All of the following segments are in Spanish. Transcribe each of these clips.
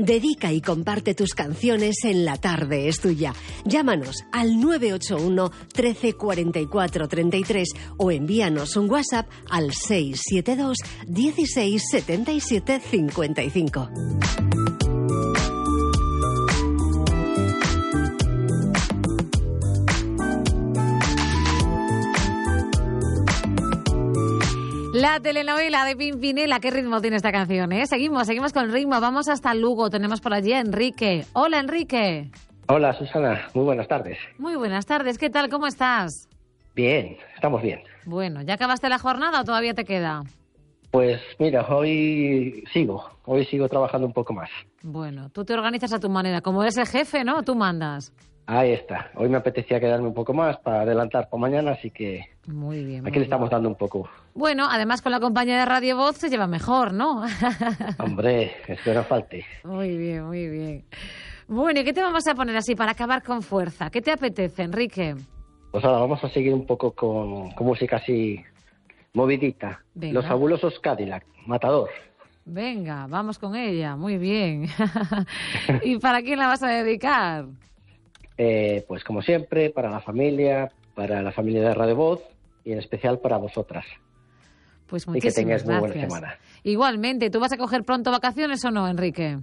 Dedica y comparte tus canciones en La Tarde es Tuya. Llámanos al 981 13 44 33 o envíanos un WhatsApp al 672 16 77 55. La telenovela de Pimpinela, ¿qué ritmo tiene esta canción? Seguimos con el ritmo, vamos hasta Lugo, tenemos por allí a Enrique. Hola, Enrique. Hola, Susana, muy buenas tardes. Muy buenas tardes, ¿qué tal? ¿Cómo estás? Bien, estamos bien. Bueno, ¿ya acabaste la jornada o todavía te queda? Pues mira, hoy sigo trabajando un poco más. Bueno, tú te organizas a tu manera, como eres el jefe, ¿no? Tú mandas. Ahí está, hoy me apetecía quedarme un poco más para adelantar por mañana, así que muy bien. Aquí le estamos dando un poco. Bueno, además con la compañía de Radio Voz se lleva mejor, ¿no? Hombre, espero falte. Muy bien, muy bien. Bueno, ¿y qué te vamos a poner así para acabar con fuerza? ¿Qué te apetece, Enrique? Pues ahora vamos a seguir un poco con música así movidita. Venga. Los fabulosos Cadillac, Matador. Venga, vamos con ella, muy bien. ¿Y para quién la vas a dedicar? Pues como siempre, para la familia de Radio Voz y en especial para vosotras. Pues muchísimas gracias. Y que tengáis muy buena semana. Igualmente, ¿tú vas a coger pronto vacaciones o no, Enrique?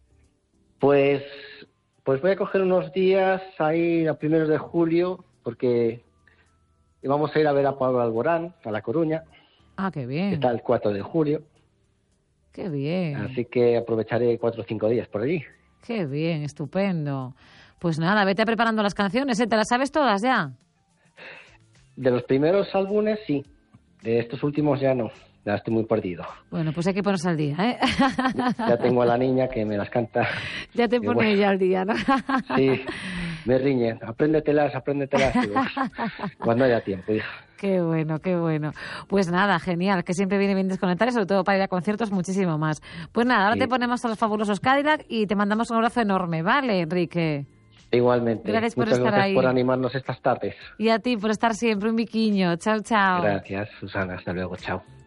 Pues voy a coger unos días ahí a primeros de julio, porque vamos a ir a ver a Pablo Alborán, a La Coruña. Ah, qué bien. Que está el 4 de julio. Qué bien. Así que aprovecharé 4 o 5 días por allí. Qué bien, estupendo. Pues nada, vete preparando las canciones, ¿eh? ¿Te las sabes todas ya? De los primeros álbumes, sí. De estos últimos ya no. Ya estoy muy perdido. Bueno, pues hay que ponerse al día, ¿eh? Ya tengo a la niña que me las canta. Ya te pone ella al día, ¿no? Sí, me riñe. Apréndetelas. Digo, cuando haya tiempo, hija. Qué bueno, qué bueno. Pues nada, genial, que siempre viene bien desconectar y sobre todo para ir a conciertos muchísimo más. Pues nada, ahora sí. Te ponemos a los fabulosos Cadillac y te mandamos un abrazo enorme, ¿vale, Enrique? Igualmente. Gracias por Muchas estar gracias ahí. por animarnos estas tardes. Y a ti por estar siempre, un biquiño. Chao, chao. Gracias, Susana. Hasta luego. Chao.